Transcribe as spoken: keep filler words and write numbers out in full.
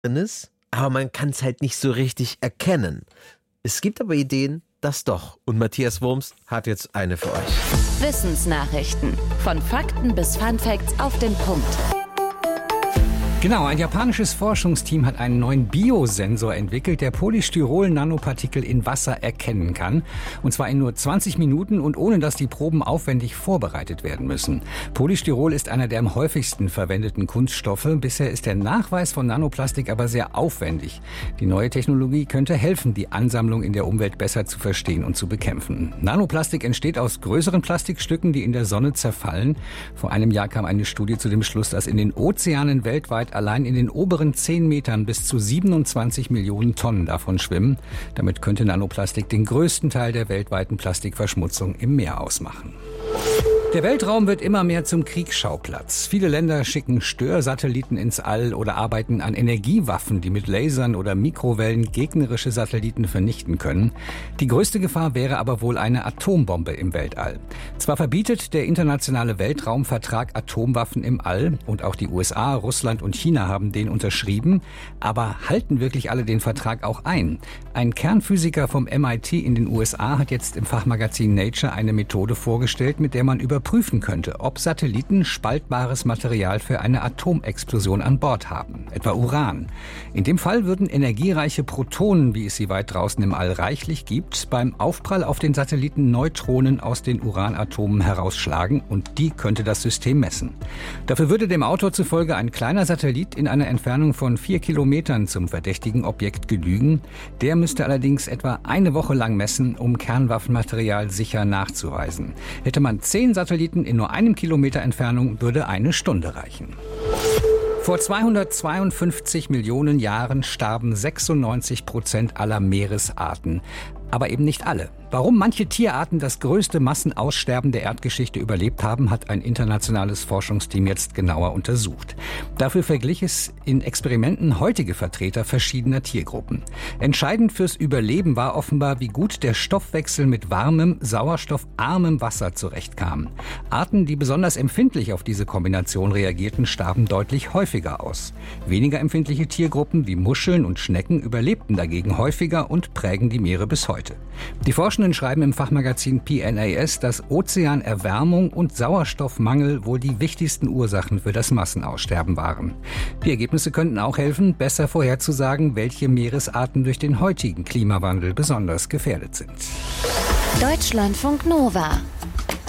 drin ist, aber man kann es halt nicht so richtig erkennen. Es gibt aber Ideen, das doch. Und Matthias Wurms hat jetzt eine für euch. Wissensnachrichten. Von Fakten bis Funfacts auf den Punkt. Genau, ein japanisches Forschungsteam hat einen neuen Biosensor entwickelt, der Polystyrol-Nanopartikel in Wasser erkennen kann. Und zwar in nur zwanzig Minuten und ohne, dass die Proben aufwendig vorbereitet werden müssen. Polystyrol ist einer der am häufigsten verwendeten Kunststoffe. Bisher ist der Nachweis von Nanoplastik aber sehr aufwendig. Die neue Technologie könnte helfen, die Ansammlung in der Umwelt besser zu verstehen und zu bekämpfen. Nanoplastik entsteht aus größeren Plastikstücken, die in der Sonne zerfallen. Vor einem Jahr kam eine Studie zu dem Schluss, dass in den Ozeanen weltweit allein in den oberen zehn Metern bis zu siebenundzwanzig Millionen Tonnen davon schwimmen. Damit könnte Nanoplastik den größten Teil der weltweiten Plastikverschmutzung im Meer ausmachen. Der Weltraum wird immer mehr zum Kriegsschauplatz. Viele Länder schicken Störsatelliten ins All oder arbeiten an Energiewaffen, die mit Lasern oder Mikrowellen gegnerische Satelliten vernichten können. Die größte Gefahr wäre aber wohl eine Atombombe im Weltall. Zwar verbietet der internationale Weltraumvertrag Atomwaffen im All und auch die U S A, Russland und China haben den unterschrieben, aber halten wirklich alle den Vertrag auch ein? Ein Kernphysiker vom M I T in den U S A hat jetzt im Fachmagazin Nature eine Methode vorgestellt, mit der man über prüfen könnte, ob Satelliten spaltbares Material für eine Atomexplosion an Bord haben, etwa Uran. In dem Fall würden energiereiche Protonen, wie es sie weit draußen im All reichlich gibt, beim Aufprall auf den Satelliten Neutronen aus den Uranatomen herausschlagen und die könnte das System messen. Dafür würde dem Autor zufolge ein kleiner Satellit in einer Entfernung von vier Kilometern zum verdächtigen Objekt genügen. Der müsste allerdings etwa eine Woche lang messen, um Kernwaffenmaterial sicher nachzuweisen. Hätte man zehn Satelliten in nur einem Kilometer Entfernung, würde eine Stunde reichen. Vor zweihundertzweiundfünfzig Millionen Jahren starben sechsundneunzig Prozent aller Meeresarten. Aber eben nicht alle. Warum manche Tierarten das größte Massenaussterben der Erdgeschichte überlebt haben, hat ein internationales Forschungsteam jetzt genauer untersucht. Dafür verglich es in Experimenten heutige Vertreter verschiedener Tiergruppen. Entscheidend fürs Überleben war offenbar, wie gut der Stoffwechsel mit warmem, sauerstoffarmem Wasser zurechtkam. Arten, die besonders empfindlich auf diese Kombination reagierten, starben deutlich häufiger aus. Weniger empfindliche Tiergruppen wie Muscheln und Schnecken überlebten dagegen häufiger und prägen die Meere bis heute. Die Forschenden schreiben im Fachmagazin P N A S, dass Ozeanerwärmung und Sauerstoffmangel wohl die wichtigsten Ursachen für das Massenaussterben waren. Die Ergebnisse könnten auch helfen, besser vorherzusagen, welche Meeresarten durch den heutigen Klimawandel besonders gefährdet sind. Deutschlandfunk Nova